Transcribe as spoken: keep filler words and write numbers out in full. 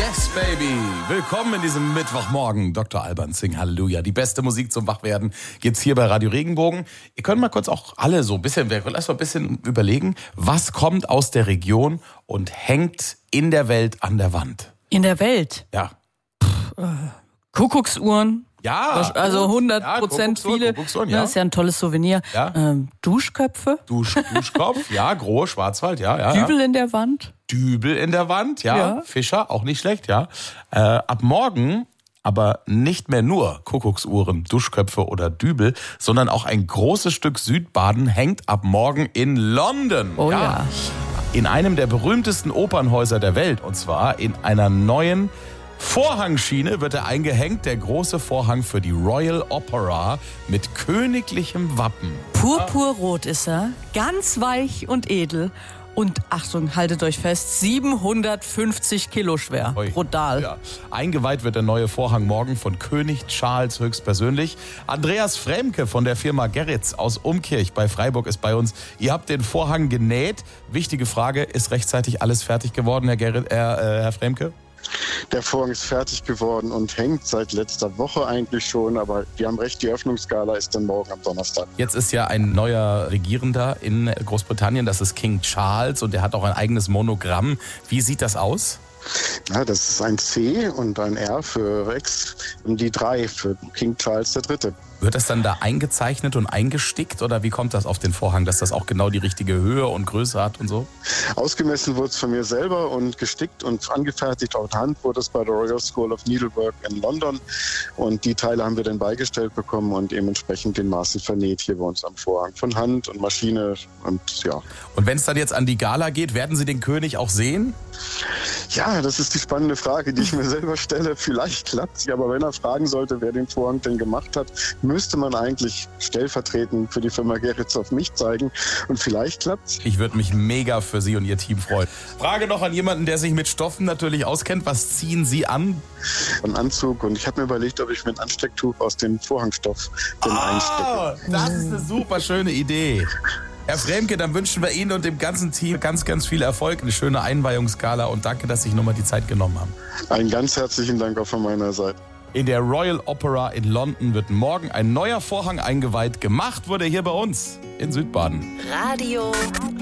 Yes, Baby. Willkommen in diesem Mittwochmorgen. Doktor Alban Sing, Halleluja. Die beste Musik zum Wachwerden gibt's hier bei Radio Regenbogen. Ihr könnt mal kurz auch alle so ein bisschen, wir können erst mal ein bisschen überlegen, was kommt aus der Region und hängt in der Welt an der Wand. In der Welt? Ja. Pff, äh, Kuckucksuhren. Ja. Also hundert Prozent ja, viele. Kuckucksuhren, ja. Das ist ja ein tolles Souvenir. Ja. Ähm, Duschköpfe. Dusch, Duschkopf, ja. Grohe, Schwarzwald, ja. ja Dübel ja. in der Wand. Dübel in der Wand, ja. Ja. Fischer, auch nicht schlecht, ja. Äh, ab morgen aber nicht mehr nur Kuckucksuhren, Duschköpfe oder Dübel, sondern auch ein großes Stück Südbaden hängt ab morgen in London. Oh ja. ja. In einem der berühmtesten Opernhäuser der Welt, und zwar in einer neuen Vorhangschiene wird er eingehängt, der große Vorhang für die Royal Opera mit königlichem Wappen. Purpurrot ist er, ganz weich und edel. Und Achtung, haltet euch fest, siebenhundertfünfzig Kilo schwer. Ui. Brutal. Ja. Eingeweiht wird der neue Vorhang morgen von König Charles höchstpersönlich. Andreas Fremke von der Firma Gerritz aus Umkirch bei Freiburg ist bei uns. Ihr habt den Vorhang genäht. Wichtige Frage, ist rechtzeitig alles fertig geworden, Herr, Gerrit, äh, Herr Fremke? Der Vorhang ist fertig geworden und hängt seit letzter Woche eigentlich schon, aber wir haben recht, die Öffnungsgala ist dann morgen am Donnerstag. Jetzt ist ja ein neuer Regierender in Großbritannien, das ist King Charles, und der hat auch ein eigenes Monogramm. Wie sieht das aus? Ja, das ist ein C und ein R für Rex und die drei für King Charles der Dritte. Wird das dann da eingezeichnet und eingestickt oder wie kommt das auf den Vorhang, dass das auch genau die richtige Höhe und Größe hat und so? Ausgemessen wurde es von mir selber und gestickt und angefertigt auf Hand wurde es bei der Royal School of Needlework in London, und die Teile haben wir dann beigestellt bekommen und dementsprechend den Maßen vernäht hier bei uns am Vorhang von Hand und Maschine und ja. Und wenn es dann jetzt an die Gala geht, werden Sie den König auch sehen? Ja, das ist die spannende Frage, die ich mir selber stelle. Vielleicht klappt sie, aber wenn er fragen sollte, wer den Vorhang denn gemacht hat, müsste man eigentlich stellvertretend für die Firma Gerritz auf mich zeigen. Und vielleicht klappt's. Ich würde mich mega für Sie und Ihr Team freuen. Frage noch an jemanden, der sich mit Stoffen natürlich auskennt. Was ziehen Sie an? Ein Anzug, und ich habe mir überlegt, ob ich mir ein Anstecktuch aus dem Vorhangstoff den Ah, einstecke. das ist eine super schöne Idee. Herr Fremke, dann wünschen wir Ihnen und dem ganzen Team ganz, ganz viel Erfolg, eine schöne Einweihungsgala, und danke, dass Sie sich nochmal die Zeit genommen haben. Einen ganz herzlichen Dank auch von meiner Seite. In der Royal Opera in London wird morgen ein neuer Vorhang eingeweiht. Gemacht wurde hier bei uns in Südbaden. Radio